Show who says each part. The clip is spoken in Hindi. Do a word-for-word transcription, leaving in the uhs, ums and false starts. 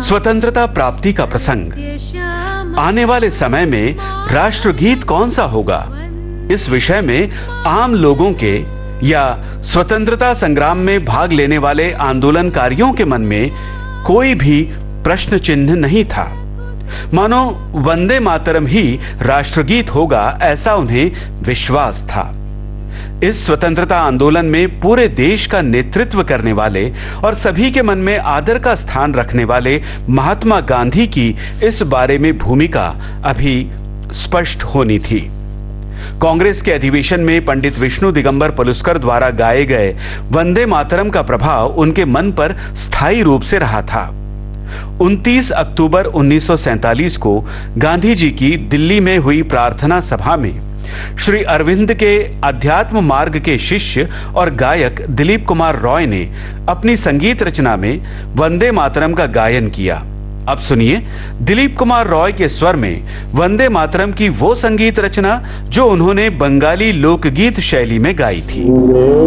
Speaker 1: स्वतंत्रता प्राप्ति का प्रसंग। आने वाले समय में राष्ट्रगीत कौन सा होगा, इस विषय में आम लोगों के या स्वतंत्रता संग्राम में भाग लेने वाले आंदोलनकारियों के मन में कोई भी प्रश्न चिन्ह नहीं था। मानो वंदे मातरम ही राष्ट्रगीत होगा, ऐसा उन्हें विश्वास था। इस स्वतंत्रता आंदोलन में पूरे देश का नेतृत्व करने वाले और सभी के मन में आदर का स्थान रखने वाले महात्मा गांधी की इस बारे में भूमिका अभी स्पष्ट होनी थी। कांग्रेस के अधिवेशन में पंडित विष्णु दिगंबर पलुस्कर द्वारा गाए गए वंदे मातरम का प्रभाव उनके मन पर स्थायी रूप से रहा था। उनतीस अक्टूबर उन्नीस सौ सैंतालीस को गांधी जी की दिल्ली में हुई प्रार्थना सभा में श्री अरविंद के अध्यात्म मार्ग के शिष्य और गायक दिलीप कुमार रॉय ने अपनी संगीत रचना में वंदे मातरम का गायन किया। अब सुनिए दिलीप कुमार रॉय के स्वर में वंदे मातरम की वो संगीत रचना जो उन्होंने बंगाली लोकगीत शैली में गाई थी।